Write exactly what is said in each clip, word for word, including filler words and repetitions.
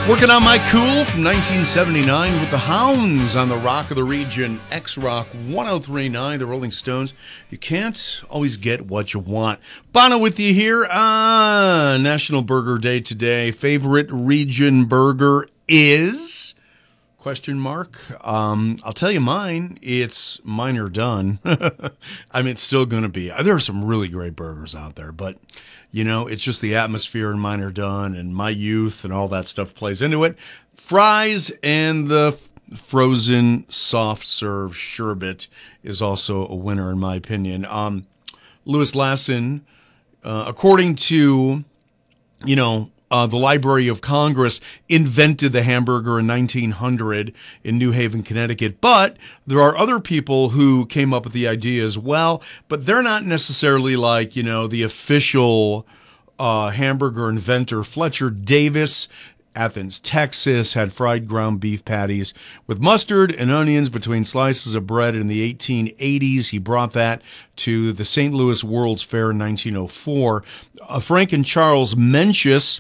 Working on My Cool from nineteen seventy-nine with the Hounds on the Rock of the Region, X-Rock one oh three point nine, the Rolling Stones. You can't always get what you want. Bono with you here on National Burger Day today. Favorite region burger is... Question mark. Um, I'll tell you mine. It's mine are done. I mean, it's still going to be. There are some really great burgers out there, but, you know, it's just the atmosphere in mine are done and my youth and all that stuff plays into it. Fries and the f- frozen soft serve sherbet is also a winner, in my opinion. Um, Louis Lasson, uh, according to, you know, Uh, the Library of Congress invented the hamburger in nineteen hundred in New Haven, Connecticut. But there are other people who came up with the idea as well, but they're not necessarily like, you know, the official uh, hamburger inventor. Fletcher Davis, Athens, Texas, had fried ground beef patties with mustard and onions between slices of bread in the eighteen eighties. He brought that to the Saint Louis World's Fair in nineteen oh four. Uh, Frank and Charles Mencius,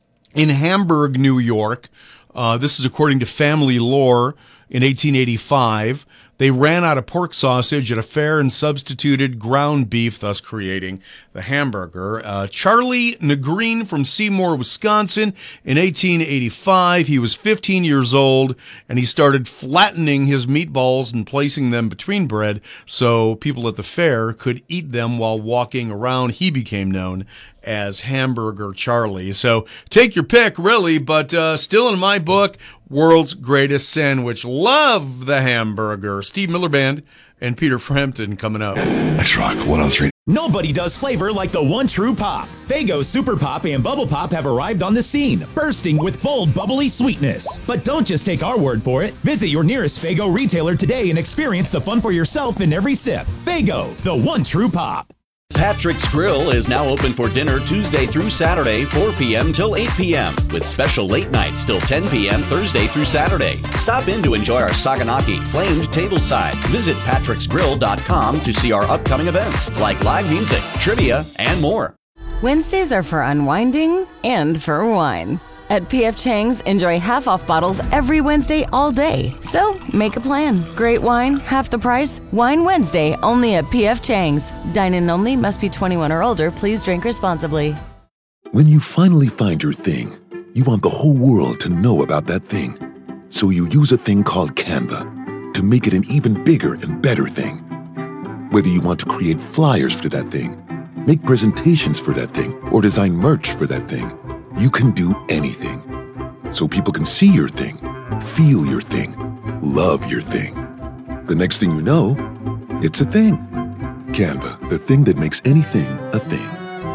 in Hamburg, New York, uh, this is according to Family Lore, in eighteen eighty-five, they ran out of pork sausage at a fair and substituted ground beef, thus creating the hamburger. Uh, Charlie Negreen from Seymour, Wisconsin, in eighteen eighty-five, he was fifteen years old, and he started flattening his meatballs and placing them between bread so people at the fair could eat them while walking around. He became known as Hamburger Charlie. So take your pick, really, but uh, still in my book, world's greatest sandwich. Love the hamburger. Steve Miller Band and Peter Frampton coming up. X-Rock one oh three. Nobody does flavor like the one true pop. Faygo Super Pop and Bubble Pop have arrived on the scene, bursting with bold, bubbly sweetness. But don't just take our word for it. Visit your nearest Faygo retailer today and experience the fun for yourself in every sip. Faygo, the one true pop. Patrick's Grill is now open for dinner Tuesday through Saturday, four p.m. till eight p.m. with special late nights till ten p.m. Thursday through Saturday. Stop in to enjoy our Saganaki flamed tableside. Visit patricks grill dot com to see our upcoming events like live music, trivia, and more. Wednesdays are for unwinding and for wine. At P F Chang's, enjoy half-off bottles every Wednesday all day. So, make a plan. Great wine, half the price. Wine Wednesday, only at P F Chang's. Dine-in only, must be twenty-one or older. Please drink responsibly. When you finally find your thing, you want the whole world to know about that thing. So you use a thing called Canva to make it an even bigger and better thing. Whether you want to create flyers for that thing, make presentations for that thing, or design merch for that thing, you can do anything. So people can see your thing, feel your thing, love your thing. The next thing you know, it's a thing. Canva, the thing that makes anything a thing.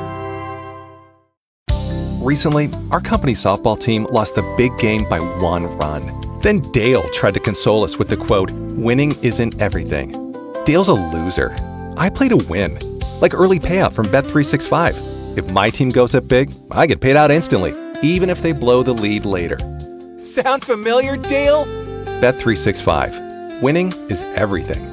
Recently, our company softball team lost the big game by one run. Then Dale tried to console us with the quote, "Winning isn't everything." Dale's a loser. I play to win, like early payout from Bet three sixty-five. If my team goes up big, I get paid out instantly, even if they blow the lead later. Sound familiar, Dale? Bet three sixty-five. Winning is everything.